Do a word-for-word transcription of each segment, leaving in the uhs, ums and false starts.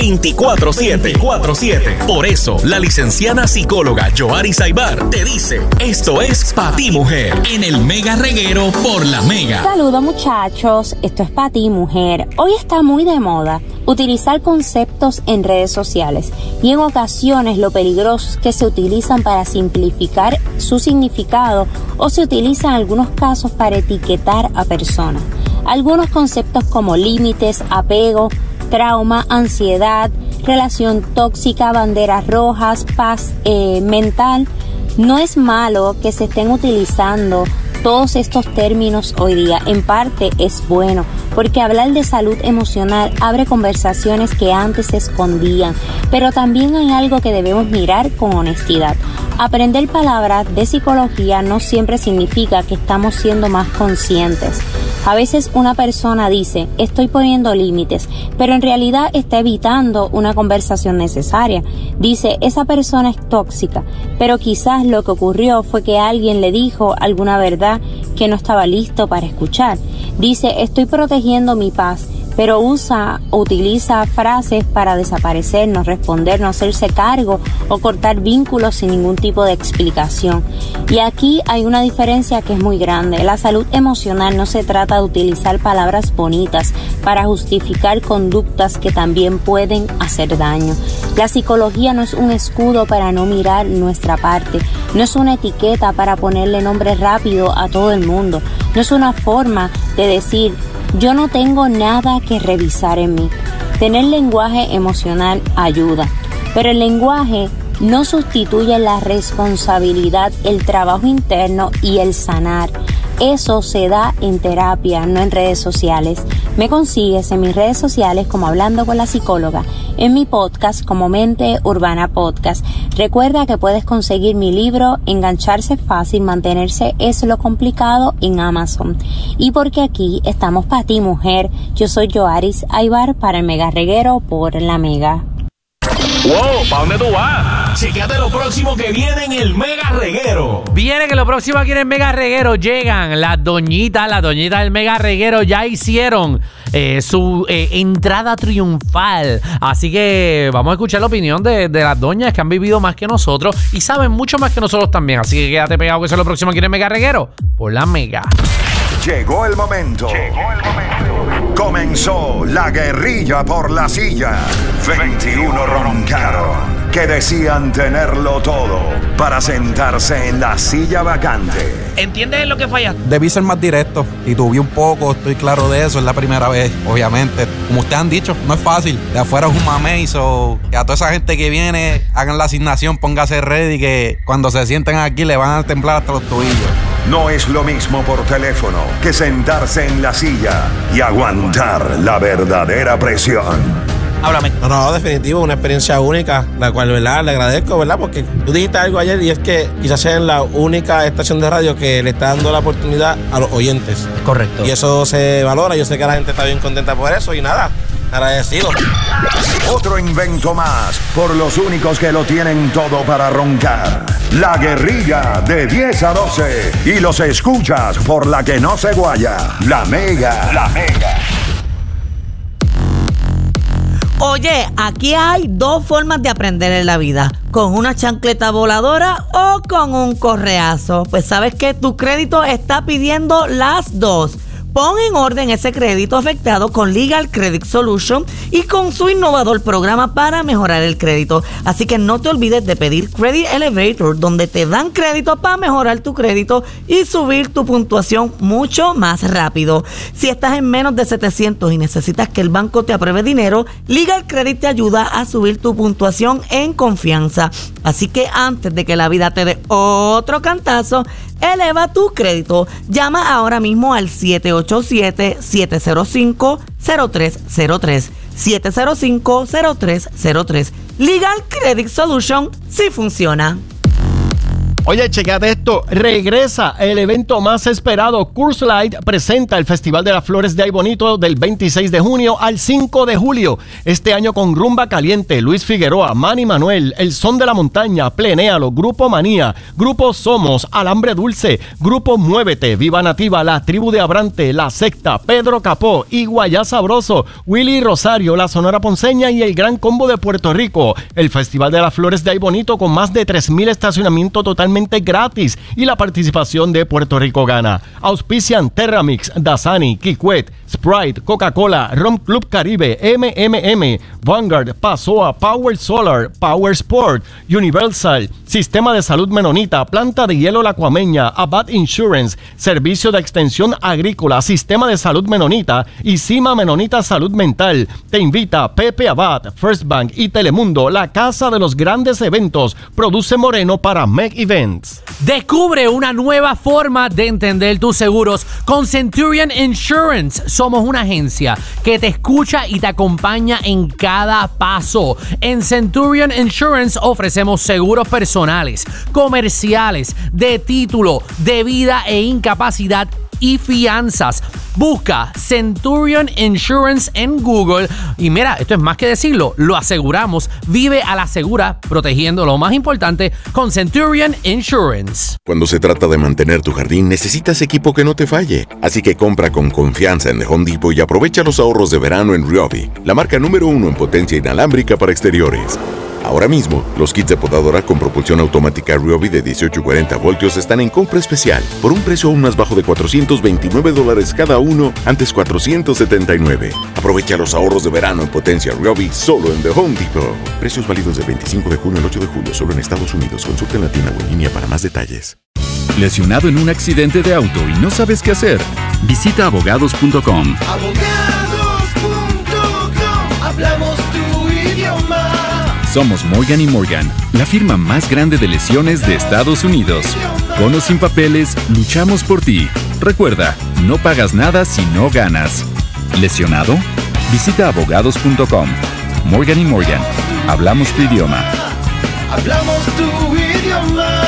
veinticuatro siete. Por eso, la licenciada psicóloga Yoari Saibar te dice, esto es Pa' Ti Mujer, en el Mega Reguero por La Mega. Saludos muchachos, esto es Pa' Ti Mujer. Hoy está muy de moda utilizar conceptos en redes sociales y en ocasiones lo peligrosos que se utilizan para simplificar su significado o se utilizan en algunos casos para etiquetar a personas. Algunos conceptos como límites, apego, trauma, ansiedad, relación tóxica, banderas rojas, paz eh, mental. No es malo que se estén utilizando todos estos términos hoy día. En parte es bueno, porque hablar de salud emocional abre conversaciones que antes se escondían, pero también hay algo que debemos mirar con honestidad. Aprender palabras de psicología no siempre significa que estamos siendo más conscientes. A veces una persona dice, estoy poniendo límites, pero en realidad está evitando una conversación necesaria. Dice, esa persona es tóxica, pero quizás lo que ocurrió fue que alguien le dijo alguna verdad que no estaba listo para escuchar. Dice, estoy protegiendo mi paz, pero usa o utiliza frases para desaparecer, no responder, no hacerse cargo o cortar vínculos sin ningún tipo de explicación. Y aquí hay una diferencia que es muy grande. La salud emocional no se trata de utilizar palabras bonitas para justificar conductas que también pueden hacer daño. La psicología no es un escudo para no mirar nuestra parte, no es una etiqueta para ponerle nombre rápido a todo el mundo, no es una forma de decir yo no tengo nada que revisar en mí. Tener lenguaje emocional ayuda, pero el lenguaje no sustituye la responsabilidad, el trabajo interno y el sanar. Eso se da en terapia, no en redes sociales. Me consigues en mis redes sociales como Hablando con la Psicóloga, en mi podcast como Mente Urbana Podcast. Recuerda que puedes conseguir mi libro Engancharse Fácil, Mantenerse es lo Complicado en Amazon. Y porque aquí estamos para ti, mujer. Yo soy Yoari Saibar para el Mega Reguero por La Mega. ¡Wow! ¿Para dónde tú vas? Chequéate lo próximo que viene en el Mega Reguero. Viene que lo próximo aquí en el Mega Reguero llegan las doñitas, las doñitas del Mega Reguero ya hicieron eh, su eh, entrada triunfal. Así que vamos a escuchar la opinión de, de las doñas que han vivido más que nosotros y saben mucho más que nosotros también. Así que quédate pegado que eso es lo próximo aquí en el Mega Reguero por La Mega. Llegó el momento. Llegó el momento. Comenzó la guerrilla por la silla. veintiuno roncaron que decían tenerlo todo para sentarse en la silla vacante. ¿Entiendes lo que fallaste? Debí ser más directo y tuve un poco, estoy claro de eso, es la primera vez, obviamente. Como ustedes han dicho, no es fácil. De afuera es un mamey, so, que a toda esa gente que viene, hagan la asignación, póngase ready, que cuando se sienten aquí le van a temblar hasta los tobillos. No es lo mismo por teléfono que sentarse en la silla y aguantar la verdadera presión. Háblame. No, no, definitivo, una experiencia única, la cual, ¿verdad? Le agradezco, ¿verdad? Porque tú dijiste algo ayer y es que quizás sea la única estación de radio que le está dando la oportunidad a los oyentes. Correcto. Y eso se valora, yo sé que la gente está bien contenta por eso y nada, agradecido. Otro invento más por los únicos que lo tienen todo para roncar. La guerrilla de diez a doce y los escuchas por la que no se guaya. La Mega. La Mega. Oye, aquí hay dos formas de aprender en la vida, con una chancleta voladora o con un correazo. Pues sabes que tu crédito está pidiendo las dos. Pon en orden ese crédito afectado con Legal Credit Solution y con su innovador programa para mejorar el crédito. Así que no te olvides de pedir Credit Elevator, donde te dan crédito para mejorar tu crédito y subir tu puntuación mucho más rápido. Si estás en menos de setecientos y necesitas que el banco te apruebe dinero, Legal Credit te ayuda a subir tu puntuación en confianza. Así que antes de que la vida te dé otro cantazo, eleva tu crédito. Llama ahora mismo al siete ocho siete, siete cero cinco, cero tres cero tres. siete cero cinco, cero tres cero tres. Legal Credit Solution sí funciona. Oye, checate esto. Regresa el evento más esperado. Coors Light presenta el Festival de las Flores de Ay Bonito del veintiséis de junio al cinco de julio. Este año con Rumba Caliente, Luis Figueroa, Manny Manuel, El Son de la Montaña, Plenéalo, Grupo Manía, Grupo Somos, Alambre Dulce, Grupo Muévete, Viva Nativa, La Tribu de Abrante, La Secta, Pedro Capó, Iguayá Sabroso, Willy Rosario, La Sonora Ponceña y el Gran Combo de Puerto Rico. El Festival de las Flores de Ay Bonito con más de tres mil estacionamientos totalmente gratis y la participación de Puerto Rico gana. Auspician Terramix, Dasani, Kikwet, Sprite, Coca-Cola, Rum Club Caribe, M M M, Vanguard, Pasoa, Power Solar, Power Sport, Universal, Sistema de Salud Menonita, Planta de Hielo La Cuameña, Abad Insurance, Servicio de Extensión Agrícola, Sistema de Salud Menonita y Cima Menonita Salud Mental. Te invita Pepe Abad, First Bank y Telemundo, la casa de los grandes eventos. Produce Moreno para Meg Events. Descubre una nueva forma de entender tus seguros con Centurion Insurance. Somos una agencia que te escucha y te acompaña en cada paso. En Centurion Insurance ofrecemos seguros personales, comerciales, de título, de vida e incapacidad y fianzas. Busca Centurion Insurance en Google y mira, esto es más que decirlo, lo aseguramos. Vive a la segura, protegiendo lo más importante con Centurion Insurance. Cuando se trata de mantener tu jardín, necesitas equipo que no te falle. Así que compra con confianza en The Home Depot y aprovecha los ahorros de verano en Ryobi, la marca número uno en potencia inalámbrica para exteriores. Ahora mismo, los kits de podadora con propulsión automática Ryobi de dieciocho y cuarenta voltios están en compra especial por un precio aún más bajo de cuatrocientos veintinueve dólares cada uno, antes cuatrocientos setenta y nueve. Aprovecha los ahorros de verano en potencia Ryobi solo en The Home Depot. Precios válidos del veinticinco de junio al ocho de julio solo en Estados Unidos. Consulta en la tienda o en línea para más detalles. ¿Lesionado en un accidente de auto y no sabes qué hacer? Visita abogados punto com. abogados punto com. Hablamos tu idioma. Somos Morgan y Morgan, la firma más grande de lesiones de Estados Unidos. Con o sin papeles, luchamos por ti. Recuerda, no pagas nada si no ganas. ¿Lesionado? Visita abogados punto com. Morgan y Morgan, hablamos tu idioma. Hablamos tu idioma.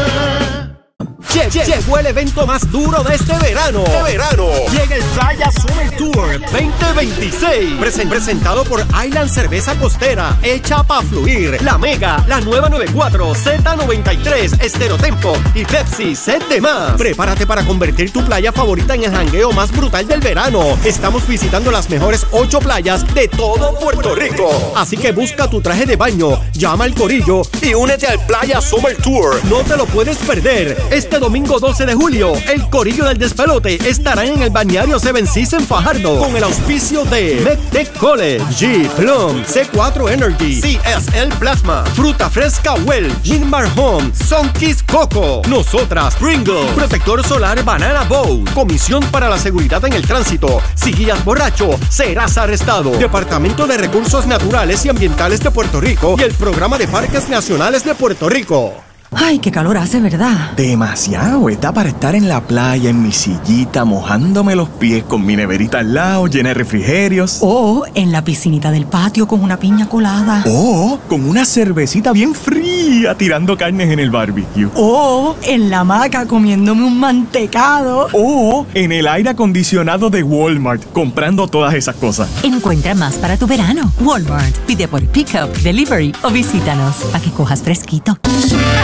Llegó el evento más duro de este verano. De verano. Llega el Playa Summer Tour veinte veintiséis. Presen- presentado por Island Cerveza Costera, hecha pa' fluir. La Mega, la nueva noventa y cuatro, Z noventa y tres, Estereotempo y Pepsi, set de más. Prepárate para convertir tu playa favorita en el jangueo más brutal del verano. Estamos visitando las mejores ocho playas de todo Puerto Rico. Así que busca tu traje de baño, llama al corillo y únete al Playa Summer Tour. No te lo puedes perder. Este domingo doce de julio, el Corillo del Despelote estará en el balneario Seven Seas en Fajardo con el auspicio de MedTech College, G, Plum, C cuatro Energy, C S L Plasma, Fruta Fresca Well, Gilmar Home, Sunkiss Coco, Nosotras, Pringle, Protector Solar Banana Boat, Comisión para la Seguridad en el Tránsito. Si guías borracho, serás arrestado. Departamento de Recursos Naturales y Ambientales de Puerto Rico y el Programa de Parques Nacionales de Puerto Rico. Ay, qué calor hace, ¿verdad? Demasiado. Está para estar en la playa, en mi sillita, mojándome los pies con mi neverita al lado, llena de refrigerios. O en la piscinita del patio con una piña colada. O con una cervecita bien fría tirando carnes en el barbecue. O en la hamaca comiéndome un mantecado. O en el aire acondicionado de Walmart, comprando todas esas cosas. Encuentra más para tu verano. Walmart. Pide por pickup, delivery o visítanos para que cojas fresquito.